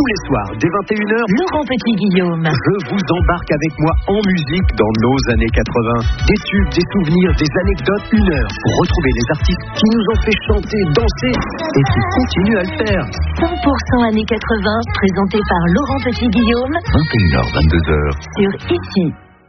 Tous les soirs, dès 21h, Laurent Petit-Guillaume. Je vous embarque avec moi en musique dans nos années 80. Des tubes, des souvenirs, des anecdotes, 1 heure pour retrouver les artistes qui nous ont fait chanter, danser et qui continuent à le faire. 100% années 80, présenté par Laurent Petit-Guillaume. 21h, 22h. Sur Ici.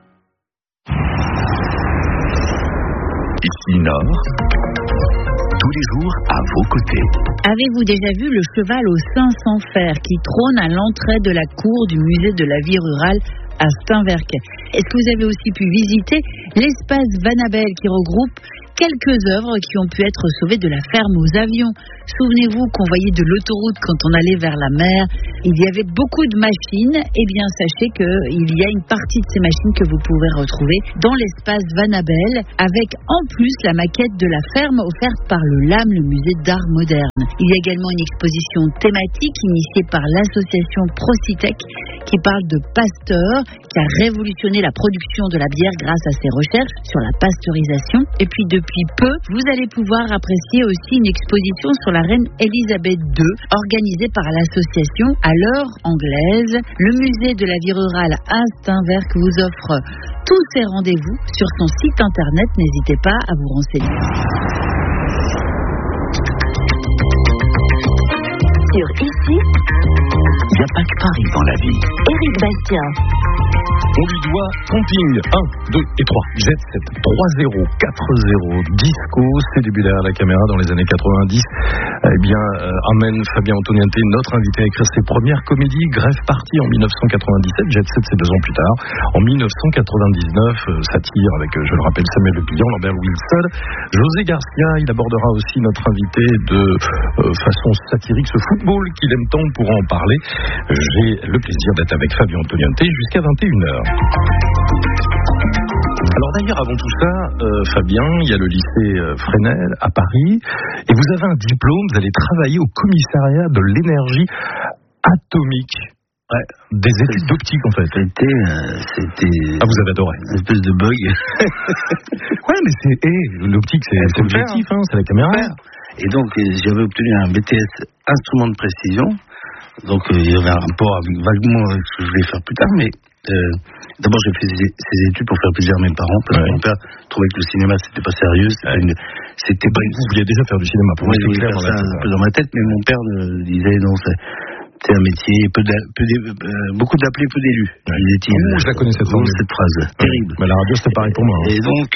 Ici Nord. Tous les jours à vos côtés. Avez-vous déjà vu le cheval aux seins sans fer qui trône à l'entrée de la cour du musée de la vie rurale à Steenwerck? Est-ce que vous avez aussi pu visiter l'espace Vanabel qui regroupe quelques œuvres qui ont pu être sauvées de la ferme aux avions? Souvenez-vous qu'on voyait de l'autoroute quand on allait vers la mer. Il y avait beaucoup de machines. Eh bien, sachez qu'il y a une partie de ces machines que vous pouvez retrouver dans l'espace Vanabel, avec en plus la maquette de la ferme offerte par le LAM, le musée d'art moderne. Il y a également une exposition thématique initiée par l'association Procitec qui parle de Pasteur, qui a révolutionné la production de la bière grâce à ses recherches sur la pasteurisation. Et puis depuis peu, vous allez pouvoir apprécier aussi une exposition sur la reine Elisabeth II, organisée par l'association À l'heure anglaise. Le musée de la vie rurale à Steenwerck vous offre tous ces rendez-vous sur son site internet. N'hésitez pas à vous renseigner. Sur Ici, Il n'y a pas que Paris dans la vie. Éric Bastien. On lui doit camping 1, 2 et 3. Jet Set 3-0, 4-0, disco, c'est début derrière la caméra dans les années 90. Eh bien, amène Fabien Antoniente, notre invité, à écrire ses premières comédies. Grève partie en 1997, Jet Set c'est 2 ans plus tard. En 1999, satire avec, je le rappelle, Samuel Le Pilon, Lambert Wilson, José Garcia. Il abordera aussi notre invité de façon satirique ce football qu'il aime tant. Pour en parler, j'ai le plaisir d'être avec Fabien Antoniente jusqu'à 21h. Alors d'ailleurs, avant tout ça, Fabien, il y a le lycée Fresnel à Paris, et vous avez un diplôme, vous allez travailler au commissariat de l'énergie atomique. Ouais, des études d'optique en fait. C'était. Ah, vous avez adoré. Une espèce de bug. Ouais, mais l'optique, c'est objectif, hein, c'est la caméra. Ouais. Et donc, j'avais obtenu un BTS instrument de précision. Donc, il y avait un rapport vaguement avec ce que je voulais faire plus tard, mais d'abord j'ai fait ces études pour faire plaisir à mes parents, parce que mon père trouvait que le cinéma c'était pas sérieux, c'était pas une... Vous vouliez déjà faire du cinéma, pour moi, je voulais faire ça un peu dans ma tête, mais mon père disait non, c'est un métier, beaucoup d'appelés, peu d'élus. Je la connais cette phrase. Terrible. Mais la radio c'était pareil pour moi. Et donc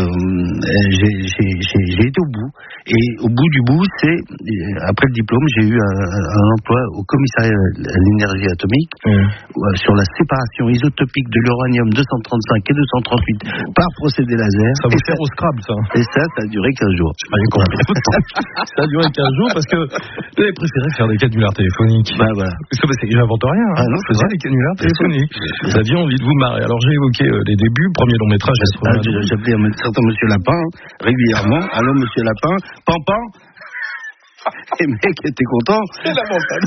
j'ai été au bout. Et au bout du bout, après le diplôme, j'ai eu un emploi au commissariat à l'énergie atomique sur la séparation isotopique de l'uranium 235 et 238 par procédé laser. Ça vous sert au Scrabble, ça. Et ça a duré 15 jours. Ça a duré 15 jours parce que vous avez préféré faire des canulars téléphoniques. Voilà. Parce que j'invente rien. Ah non, je faisais des canulars téléphoniques. Vous aviez envie de vous marrer. Alors j'ai évoqué les débuts, premier long métrage. J'appelais un certain Monsieur Lapin régulièrement. Allô Monsieur Lapin, Pampan. Les mecs étaient contents. C'est lamentable.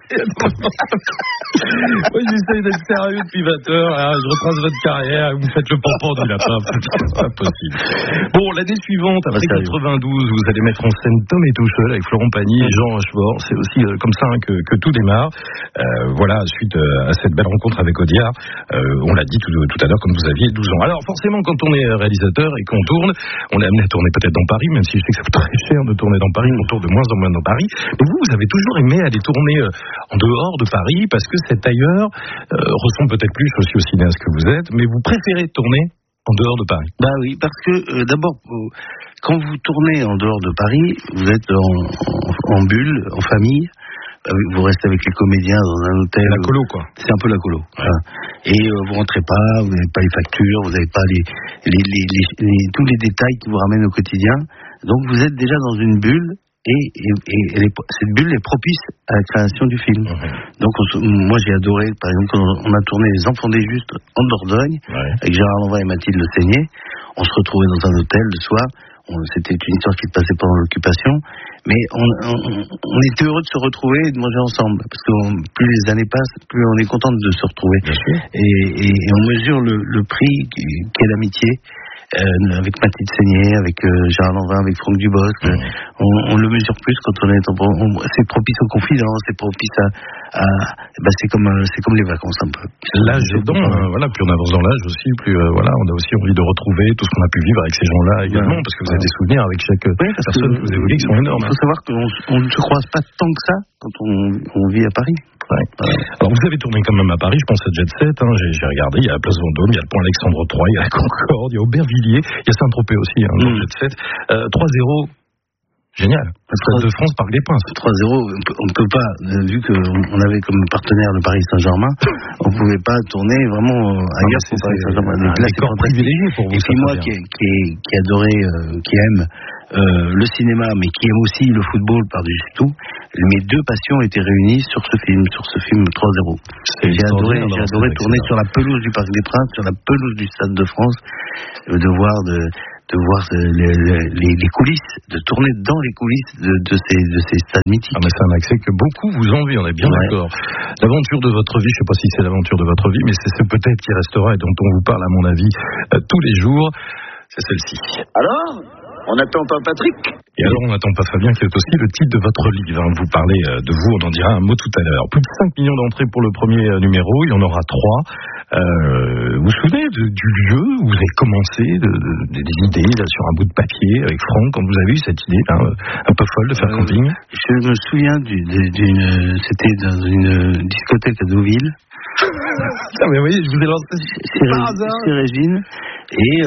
Moi j'essaye d'être sérieux depuis 20 heures. Je retrace votre carrière. Vous faites le pampan du lapin. C'est pas possible. Bon, l'année suivante, après 92, vous allez mettre en scène Tom et tout seul avec Florent Pagny et Jean Rochefort. C'est aussi comme ça que tout démarre. Voilà, suite à cette belle rencontre avec Audiard, on l'a dit tout à l'heure, comme vous aviez 12 ans. Alors forcément, quand on est réalisateur et qu'on tourne, on est amené à tourner peut-être dans Paris, même si je sais que ça coûte très cher de tourner dans Paris. On tourne de moins en moins dans Paris. Mais vous avez toujours aimé aller tourner en dehors de Paris parce que cet ailleurs ressemble peut-être plus aussi au cinéaste que vous êtes, mais vous préférez tourner en dehors de Paris. Bah oui, parce que d'abord, quand vous tournez en dehors de Paris, vous êtes en bulle, en famille. Vous restez avec les comédiens dans un hôtel. La colo, quoi. C'est un peu la colo. Voilà. Et vous rentrez pas, vous n'avez pas les factures, vous n'avez pas tous les détails qui vous ramènent au quotidien. Donc vous êtes déjà dans une bulle. Et cette bulle est propice à la création du film. Donc moi j'ai adoré, par exemple, quand on a tourné Les Enfants des Justes en Dordogne, avec Gérard Lanvin et Mathilde Le Seigné, on se retrouvait dans un hôtel le soir. C'était une histoire qui se passait pendant l'occupation, mais on était heureux de se retrouver et de manger ensemble, parce que plus les années passent, plus on est content de se retrouver. Et on mesure le prix qu'est l'amitié. Avec Mathilde Seigné, avec Gérard Lanvin, avec Franck Dubosc, on le mesure plus quand on est c'est propice aux confidences, c'est propice c'est comme les vacances un peu. L'âge aidant, plus on avance dans l'âge aussi, plus on a aussi envie de retrouver tout ce qu'on a pu vivre avec ces gens-là également, parce que vous avez des souvenirs avec chaque personne que vous évoluez qui sont énormes. Il faut savoir qu'on ne se croise pas tant que ça quand on vit à Paris. Ouais. Alors vous avez tourné quand même à Paris, je pense à Jet Set, j'ai regardé, il y a la place Vendôme, il y a le pont Alexandre III, il y a la Concorde, il y a Aubervilliers, il y a Saint-Tropez aussi, dans Jet Set. 3-0. Génial. Stade de France, Parc des Princes. 3-0, on ne peut pas, vu qu'on avait comme partenaire le Paris Saint-Germain, on ne pouvait pas tourner vraiment ailleurs pour Paris Saint-Germain. Un décor privilégié pour vous. Et puis moi qui adorais, qui aime le cinéma, mais qui aime aussi le football par-dessus tout, mes deux passions étaient réunies sur ce film 3-0. J'ai adoré tourner sur la pelouse du Parc des Princes, sur la pelouse du Stade de France, de voir les coulisses, de tourner dans les coulisses de ces stades mythiques. Mais c'est un accès que beaucoup vous envient, on est bien d'accord. L'aventure de votre vie, je ne sais pas si c'est l'aventure de votre vie, mais c'est peut-être qui restera et dont on vous parle à mon avis tous les jours, c'est celle-ci. Alors, on n'attend pas Patrick? Et alors on n'attend pas Fabien, qui est aussi le titre de votre livre. Vous parlez de vous, on en dira un mot tout à l'heure. Plus de 5 millions d'entrées pour le premier numéro, il y en aura 3. Vous vous souvenez du lieu où vous avez commencé, des idées là, sur un bout de papier avec Franck, quand vous avez eu cette idée là, un peu folle de faire camping? Je me souviens c'était dans une discothèque à Deauville. Mais vous voyez, je vous ai lancé par hasard. C'est Régine. Et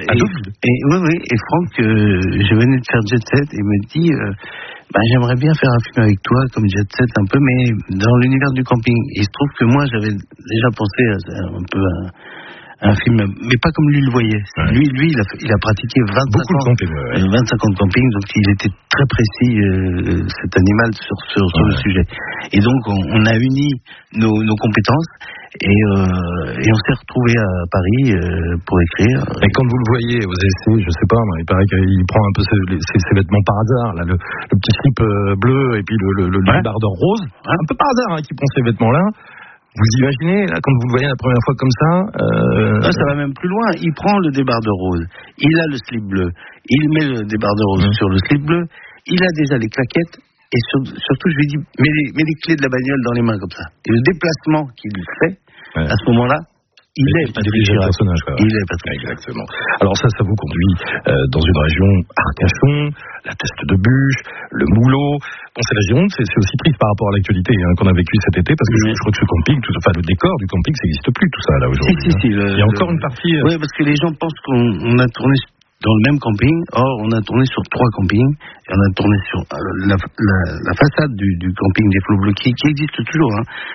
Franck, je venais de faire Jet Set et me dit j'aimerais bien faire un film avec toi comme Jet Set un peu, mais dans l'univers du camping. Et il se trouve que moi j'avais déjà pensé à un peu un film, mais pas comme lui le voyait. Ouais. Lui il a pratiqué 25 ans de camping, donc il était très précis, cet animal, sur le sujet. Et donc on a uni nos compétences. Et on s'est retrouvés à Paris pour écrire. Et quand vous le voyez aux essais, je sais pas, il paraît qu'il prend un peu ses vêtements par hasard, là, le petit slip bleu et puis le débardeur rose, un peu par hasard qui prend ces vêtements-là. Vous imaginez, là, quand vous le voyez la première fois comme ça ça va même plus loin. Il prend le débardeur rose, il a le slip bleu, il met le débardeur rose sur le slip bleu, il a déjà les claquettes. Et surtout, je lui dis, mets les clés de la bagnole dans les mains comme ça. Et le déplacement qu'il fait, à ce moment-là, il est Patrick Chirac. Il est Patrick. Exactement. Alors ça vous conduit dans une région Arcachon, la Teste de Bûche, le Moulot. Bon, c'est la Gironde, c'est aussi triste par rapport à l'actualité qu'on a vécu cet été, parce que je crois que ce camping, le décor du camping, ça n'existe plus, tout ça, là, aujourd'hui. Si, il y a encore une partie... Oui, parce que les gens pensent qu'on a tourné dans le même camping. Or, on a tourné sur 3 campings, et on a tourné sur la façade du camping des Flots Bleus, qui existe toujours,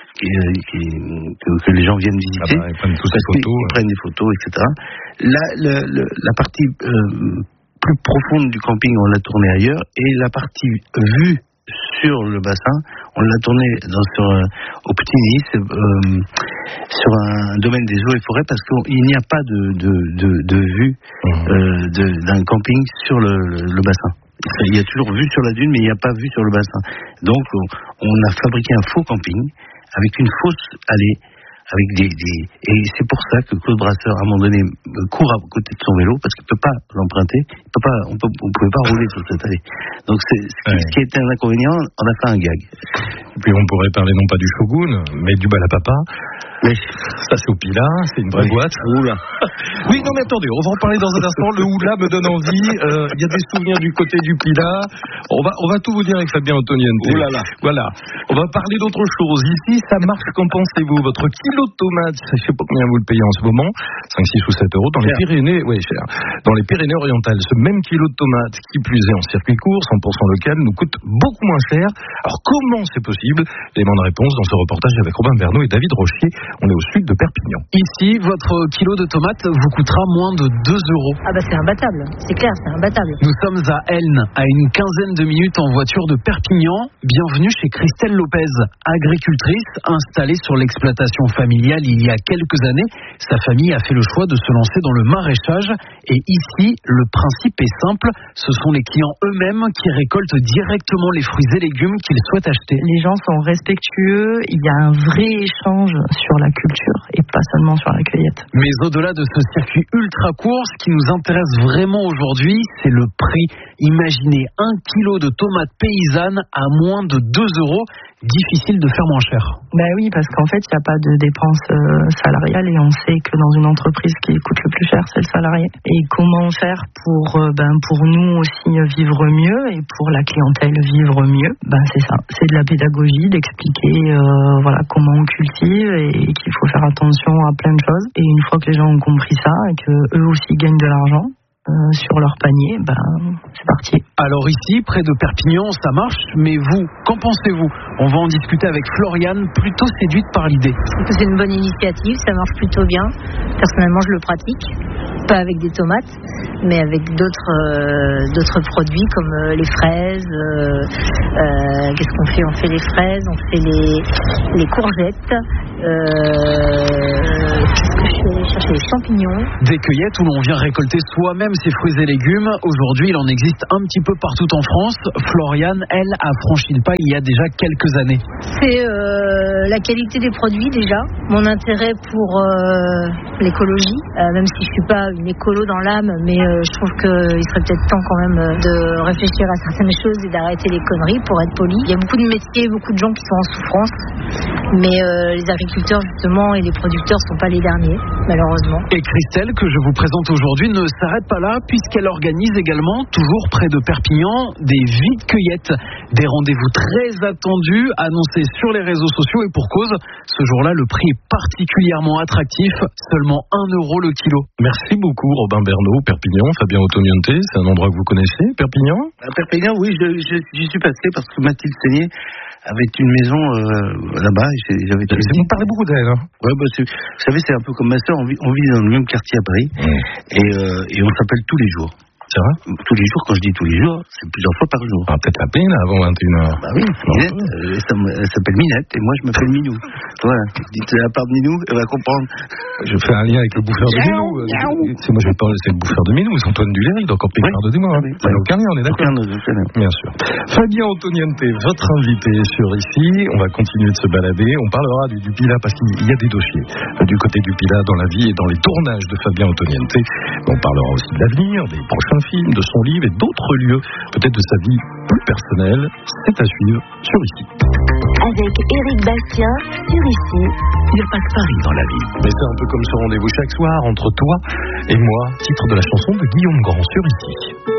que les gens viennent visiter. Ils prennent toutes ces photos. Ils prennent des photos, etc. La partie plus profonde du camping, on l'a tournée ailleurs, et la partie vue sur le bassin, on l'a tourné au Petit Nice, sur un domaine des eaux et forêts, parce qu'il n'y a pas de vue d'un camping sur le bassin. Il y a toujours vue sur la dune, mais il n'y a pas vue sur le bassin. Donc on a fabriqué un faux camping avec une fausse allée, et c'est pour ça que Claude Brasseur, à un moment donné, court à côté de son vélo, parce qu'il ne peut pas l'emprunter, on ne pouvait pas rouler sur cette allée. Donc ce qui était un inconvénient, on a fait un gag. Et puis on pourrait parler non pas du Shogun, mais du Balapapa. Oui. Ça c'est au Pila, c'est une vraie boîte. Oula. Oui, non mais attendez, on va en parler dans un instant. Le Oula me donne envie. Il y a des souvenirs du côté du Pila. On va tout vous dire avec Fabien Antoniente. Oh là là. Voilà. On va parler d'autre chose. Ici, ça marche. Qu'en pensez-vous? Votre kilo de tomates, je sais pas combien vous le payez en ce moment, 5, 6 ou 7 euros. Dans les Pyrénées, cher. Dans les Pyrénées-Orientales, ce même kilo de tomates, qui plus est en circuit court, 100% local, nous coûte beaucoup moins cher. Alors comment c'est possible? Élément de réponse dans ce reportage avec Robin Bernot et David Rochier. On est au sud de Perpignan. Ici, votre kilo de tomates vous coûtera moins de 2 euros. Ah c'est imbattable. C'est clair, c'est imbattable. Nous sommes à Elne, à une quinzaine de minutes en voiture de Perpignan. Bienvenue chez Christelle Lopez, agricultrice installée sur l'exploitation familiale il y a quelques années. Sa famille a fait le choix de se lancer dans le maraîchage. Et ici, le principe est simple. Ce sont les clients eux-mêmes qui récoltent directement les fruits et légumes qu'ils souhaitent acheter. Les gens sont respectueux. Il y a un vrai échange sur la culture et pas seulement sur la cueillette. Mais au-delà de ce circuit ultra court, ce qui nous intéresse vraiment aujourd'hui, c'est le prix. Imaginez 1 kilo de tomates paysannes à moins de 2 €. Difficile de faire moins cher. Ben oui, parce qu'en fait, il n'y a pas de dépenses salariales et on sait que dans une entreprise, ce qui coûte le plus cher, c'est le salarié. Et comment faire pour nous aussi vivre mieux et pour la clientèle vivre mieux? C'est ça. C'est de la pédagogie, d'expliquer comment on cultive et qu'il faut faire attention à plein de choses. Et une fois que les gens ont compris ça et que eux aussi gagnent de l'argent sur leur panier, c'est parti. Alors ici, près de Perpignan, ça marche, mais vous, qu'en pensez-vous? On va en discuter avec Floriane, plutôt séduite par l'idée. Je trouve que c'est une bonne initiative, ça marche plutôt bien. Personnellement, je le pratique, pas avec des tomates, mais avec d'autres produits comme les fraises. Qu'est-ce qu'on fait? On fait les fraises, on fait les courgettes. Qu'est-ce que je fais? Chercher les champignons. Des cueillettes où l'on vient récolter soi-même ses fruits et légumes. Aujourd'hui, il en existe un petit peu partout en France. Floriane, elle, a franchi le pas il y a déjà quelques années. C'est la qualité des produits déjà, mon intérêt pour l'écologie, même si je suis pas une écolo dans l'âme, mais je trouve qu'il serait peut-être temps quand même de réfléchir à certaines choses et d'arrêter les conneries, pour être poli. Il y a beaucoup de métiers, beaucoup de gens qui sont en souffrance, mais les agriculteurs justement et les producteurs sont pas les derniers, malheureusement. Et Christelle, que je vous présente aujourd'hui, ne s'arrête pas là, puisqu'elle organise également, toujours près de Perpignan, des vide-cueillettes. Des rendez-vous très attendus, annoncés sur les réseaux sociaux, et pour cause, ce jour-là, le prix est particulièrement attractif, seulement 1 € le kilo. Merci beaucoup Robin Bernot, Perpignan. Fabien Ottoniente, c'est un endroit que vous connaissez, Perpignan? À Perpignan, oui, j'y suis passé parce que Mathilde Seigné avait une maison là-bas. Vous parlez beaucoup d'elle, hein? Ouais, vous savez, c'est un peu comme ma sœur, on vit dans le même quartier à Paris, et on s'appelle tous les jours. C'est vrai? Tous les jours, quand je dis tous les jours, c'est plusieurs fois par jour. On va peut-être l'appeler là avant 21h. Bah oui, Minette, elle s'appelle Minette et moi je m'appelle Minou. Voilà, dites la part de Minou, elle va comprendre. Je fais un lien avec le bouffeur de Minou. Moi je vais parler, c'est le bouffeur de Minou, c'est Antoine Duléry, donc encore plus pardonnez-moi. Ça n'a aucun lien, on est d'accord? Bien sûr. Fabien Ottoniente, votre invité sur ici, on va continuer de se balader, on parlera du Pilat parce qu'il y a des dossiers du côté du Pilat dans la vie et dans les tournages de Fabien Ottoniente. On parlera aussi de l'avenir, des prochains films, de son livre et d'autres lieux, peut-être de sa vie plus personnelle. C'est à suivre sur ici. Avec Éric Bastien sur ici. Il n'y a pas que Paris dans la vie. Mais c'est un peu comme ce rendez-vous chaque soir entre toi et moi, titre de la chanson de Guillaume Grand sur ici.